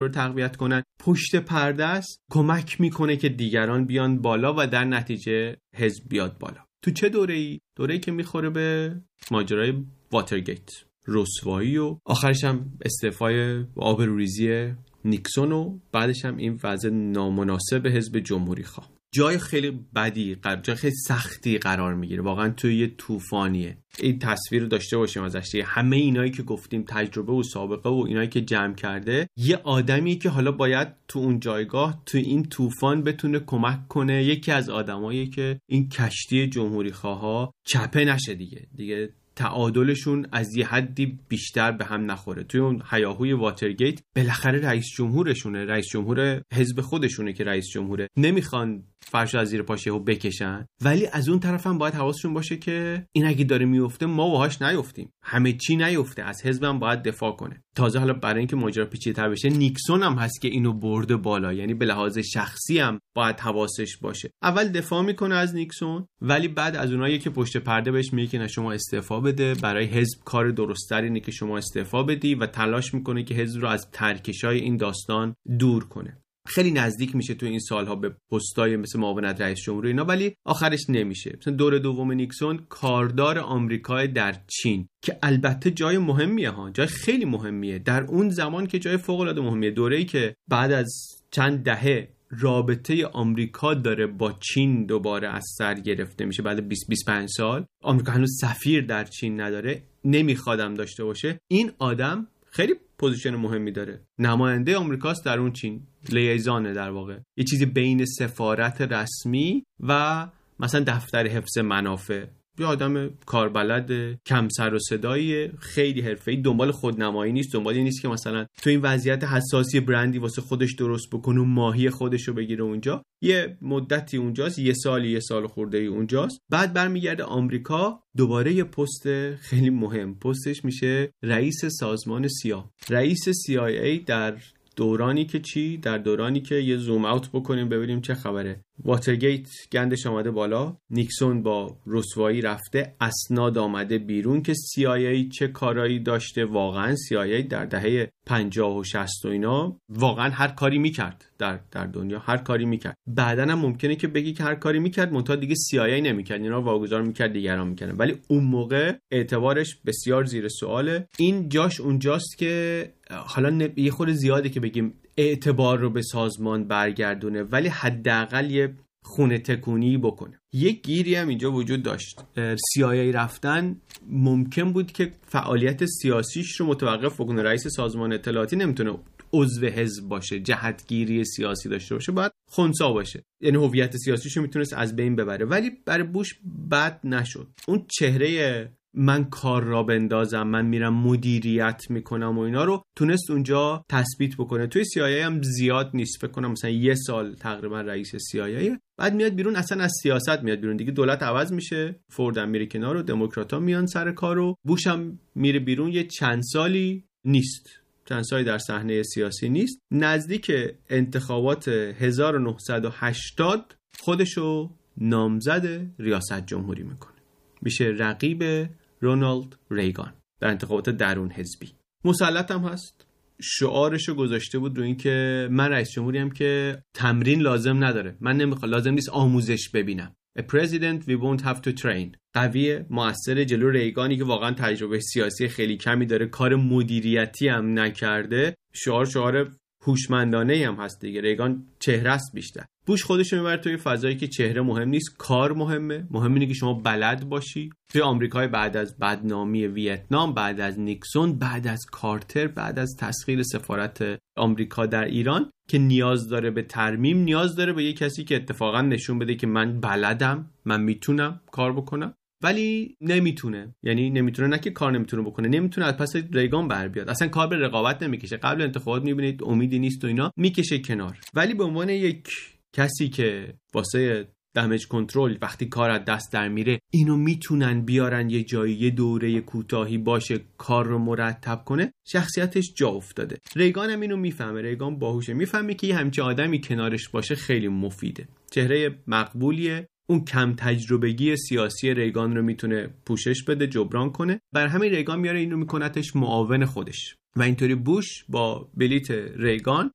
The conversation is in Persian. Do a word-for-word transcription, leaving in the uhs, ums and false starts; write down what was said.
رو تقویت کنن. پشت پرده است، کمک میکنه که دیگران بیان بالا و در نتیجه حزب بیاد بالا. تو چه دوره‌ای؟ دوره‌ای که میخوره به ماجرای واترگیت، رسوایی و آخرش هم استعفای آبروریزی نیکسون و بعدش هم این وضع نامناسب حزب جمهوری خواه. جای خیلی بدی، جای خیلی سختی قرار میگیره، واقعا توی یه طوفانیه. این تصویر رو داشته باشیم ازش، همه اینایی که گفتیم تجربه و سابقه و اینایی که جمع کرده، یه آدمی که حالا باید تو اون جایگاه تو این طوفان بتونه کمک کنه، یکی از آدمایی که این کشتی جمهوری خواها چپه نشه دیگه دیگه تعادلشون از یه حدی بیشتر به هم نخوره. توی اون هیاهوی واترگیت بالاخره رئیس جمهورشونه، رئیس جمهور حزب خودشونه که رئیس جمهوره، نمیخوان فرش از زیر پاشه‌ها بکشن، ولی از اون طرف هم باید حواسشون باشه که این اگه داره میفته ما باهاش نیفتیم، همه چی نیفته، از حزبم باید دفاع کنه. تازه حالا برای اینکه ماجرا پیچیده‌تر بشه، نیکسون هم هست که اینو برده بالا، یعنی به لحاظ شخصی هم باید حواسش باشه. اول دفاع میکنه از نیکسون، ولی بعد از اونایی که پشت پرده بهش میگه که نه شما استعفا بده، برای حزب کار درست‌تر اینه که شما استعفا بدی، و تلاش میکنه که حزب رو از ترکشای این داستان دور کنه. خیلی نزدیک میشه تو این سالها به پستای مثل معاونت رئیس جمهور اینا، ولی آخرش نمیشه. مثلا دور دوم نیکسون کاردار آمریکا در چین، که البته جای مهمیه ها، جای خیلی مهمیه در اون زمان، که جای فوق العاده مهمیه. دوره‌ای که بعد از چند دهه رابطه آمریکا داره با چین دوباره از سر گرفته میشه، بعد بیست بیست و پنج سال آمریکا هنوز سفیر در چین نداره، نمیخوادم داشته باشه. این آدم خیلی پوزیشن مهمی داره، نماینده آمریکاست در اون چین، لیزانه در واقع، یه چیزی بین سفارت رسمی و مثلا دفتر حفظ منافع. یه آدم کاربلد، کم سر و صدایی، خیلی حرفه‌ای، دنبال خودنمایی نیست، دنبال این نیست که مثلا تو این وضعیت حساسی برندی واسه خودش درست بکنه و ماهی خودش رو بگیره اونجا. یه مدتی اونجاست، یه سالی یه سال خورده ای اونجاست، بعد برمیگرده آمریکا، دوباره یه پست خیلی مهم، پستش میشه رئیس سازمان سیا، رئیس سی آی ای در دورانی که چی؟ در دورانی که یه زوم اوت بکنیم ببینیم چه خبره. واترگیت گندش آمده بالا، نیکسون با رسوایی رفته، اسناد آمده بیرون که سی آی ای چه کارایی داشته. واقعا سی آی ای در دهه پنجاه و شصت و اینا واقعا هر کاری میکرد در در دنیا، هر کاری میکرد. بعداً هم ممکنه که بگی که هر کاری میکرد، منتها دیگه سی آی ای نمیکرد، اینا واگذار میکرد دیگران میکردن، ولی اون موقع اعتبارش بسیار زیر سواله. این جاش اونجاست که حالا یه خورده زیاده که بگیم اعتبار رو به سازمان برگردونه، ولی حداقل یه خونه تکونی بکنه. یک گیری هم اینجا وجود داشت، سی آی ای رفتن ممکن بود که فعالیت سیاسیش رو متوقف بکنه. رئیس سازمان اطلاعاتی نمیتونه عضو حزب باشه، جهتگیری سیاسی داشته باشه، باید خنثی باشه، یعنی هویت سیاسیش رو میتونست از بین ببره. ولی برای بوش بد نشد. اون چهره من کار را بندازم، من میرم مدیریت میکنم و اینا رو تونست اونجا تثبیت بکنه. توی سی آی ای هم زیاد نیست، فکر کنم مثلا یه سال تقریبا رئیس سی آی ای، بعد میاد بیرون، اصلا از سیاست میاد بیرون دیگه. دولت عوض میشه، فورد هم میره کنار و دموکرات‌ها میان سر کار و بوش هم میره بیرون. یه چند سالی نیست، چند سالی در صحنه سیاسی نیست. نزدیک انتخابات هزار و نهصد و هشتاد خودشو نامزد ریاست جمهوری میکنه، میشه رقیب رونالد ریگان در انتخابات درون حزبی. مسلط هم هست، شعارشو گذاشته بود رو این که من رئیس جمهوری ام که تمرین لازم نداره، من نمیخوام، لازم نیست آموزش ببینم. A president we won't have to train. قوی موثر جلو ریگانی که واقعا تجربه سیاسی خیلی کمی داره، کار مدیریتی هم نکرده. شعار شعار هوشمندانه هم هست دیگه. ریگان چهره است بیشتر. بوش خودش رو میبره توی فضایی که چهره مهم نیست، کار مهمه. مهم اینه که شما بلد باشی. توی آمریکای بعد از بدنامی ویتنام، بعد از نیکسون، بعد از کارتر، بعد از تسخیر سفارت آمریکا در ایران، که نیاز داره به ترمیم، نیاز داره به یه کسی که اتفاقا نشون بده که من بلدم، من میتونم کار بکنم. ولی نمیتونه، یعنی نمیتونه، نه که کار نمیتونه بکنه، نمیتونه از پس ریگان بر بیاد. اصلا کار به رقابت نمیکشه. قبل انتخابات میبینید امیدی نیست و اینا، میکشه کنار. ولی به عنوان یک کسی که واسه دمیج کنترل وقتی کار از دست در میره اینو میتونن بیارن یه جایی، یه دوره کوتاهی باشه کار رو مرتب کنه، شخصیتش جا افتاده. ریگان هم اینو میفهمه، ریگان باهوشه، میفهمه که یه همچین آدمی کنارش باشه خیلی مفیده. چهره مقبولیه، اون کم تجربگی سیاسی ریگان رو میتونه پوشش بده، جبران کنه. بر همین ریگان میاره اینو میکنتش معاون خودش و اینطوری بوش با بلیت ریگان